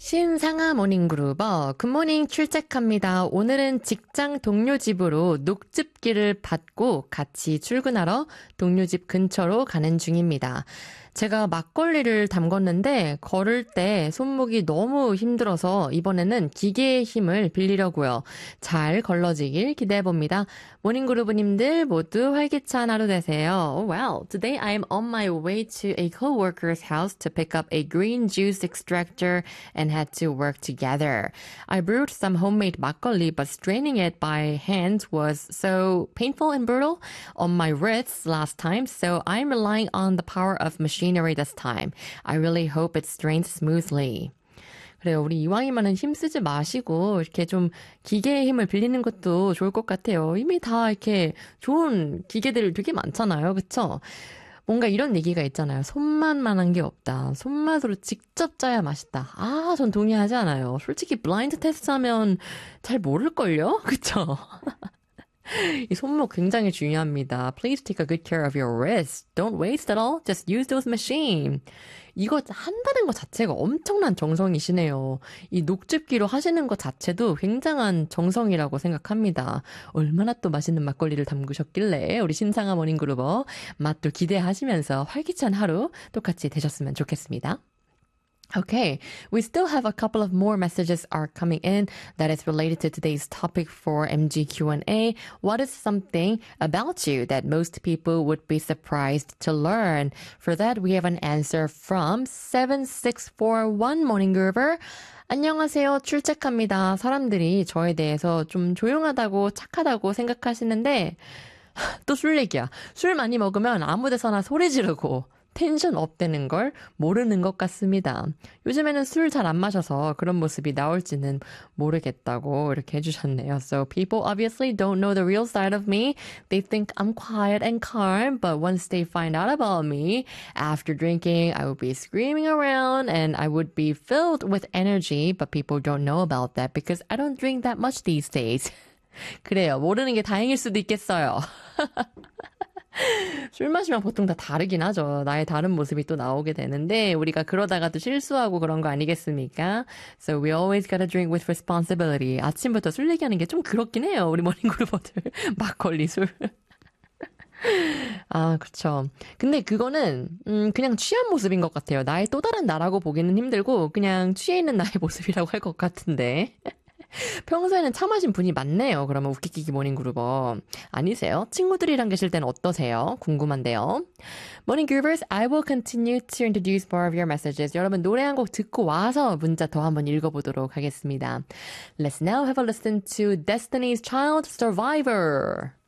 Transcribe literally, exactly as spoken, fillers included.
신상아 모닝그루버 굿모닝 출첵합니다. 오늘은 직장 동료 집으로 녹즙기를 받고 같이 출근하러 동료 집 근처로 가는 중입니다. 제가 막걸리를 담궜는데 걸을 때 손목이 너무 힘들어서 이번에는 기계의 힘을 빌리려고요. 잘 걸러지길 기대해봅니다. 모닝그루브님들 모두 활기찬 하루 되세요. Well, today I am on my way to a coworker's house to pick up a green juice extractor and had to work together. I brewed some homemade 막걸리, but straining it by hand was so painful and brutal on my wrists last time, so I'm relying on the power of machinery this time. I really hope it strains smoothly. 그래요. 우리 이왕이면은 힘 쓰지 마시고 이렇게 좀 기계의 힘을 빌리는 것도 좋을 것 같아요. 이미 다 이렇게 좋은 기계들 되게 많잖아요. 그쵸? 뭔가 이런 얘기가 있잖아요. 손맛만한 게 없다. 손맛으로 직접 짜야 맛있다. 아, 전 동의하지 않아요. 솔직히 블라인드 테스트 하면 잘 모를걸요? 그쵸? 이 손목 굉장히 중요합니다. Please take a good care of your wrists. Don't waste it all. Just use those machines. 이거 한다는 것 자체가 엄청난 정성이시네요. 이 녹즙기로 하시는 것 자체도 굉장한 정성이라고 생각합니다. 얼마나 또 맛있는 막걸리를 담그셨길래 우리 신상아 모닝그루버 맛도 기대하시면서 활기찬 하루 똑같이 되셨으면 좋겠습니다. Okay, we still have a couple of more messages are coming in that is related to today's topic for M G Q and A. What is something about you that most people would be surprised to learn? For that, we have an answer from seven six four one Morning Groover. 안녕하세요. 출첵합니다. 사람들이 저에 대해서 좀 조용하다고 착하다고 생각하시는데 또 술 얘기야. 술 많이 먹으면 아무 데서나 소리 지르고 텐션 업 되는 걸 모르는 것 같습니다. 요즘에는 술 잘 안 마셔서 그런 모습이 나올지는 모르겠다고 이렇게 해주셨네요. So people obviously don't know the real side of me. They think I'm quiet and calm, but once they find out about me, after drinking, I would be screaming around and I would be filled with energy, but people don't know about that because I don't drink that much these days. 그래요. 모르는 게 다행일 수도 있겠어요. 술 마시면 보통 다 다르긴 하죠. 나의 다른 모습이 또 나오게 되는데 우리가 그러다가 또 실수하고 그런 거 아니겠습니까? So we always gotta drink with responsibility. 아침부터 술 얘기하는 게 좀 그렇긴 해요. 우리 모닝그루버들. 막걸리 술. 아, 그렇죠. 근데 그거는 음, 그냥 취한 모습인 것 같아요. 나의 또 다른 나라고 보기는 힘들고 그냥 취해 있는 나의 모습이라고 할 것 같은데. 평소에는 차 마신 분이 많네요. 그러면 웃기끼기 모닝그루버 아니세요? 친구들이랑 계실 때는 어떠세요? 궁금한데요. 모닝그루버스, I will continue to introduce more of your messages. 여러분 노래 한 곡 듣고 와서 문자 더 한번 읽어보도록 하겠습니다. Let's now have a listen to Destiny's Child Survivor.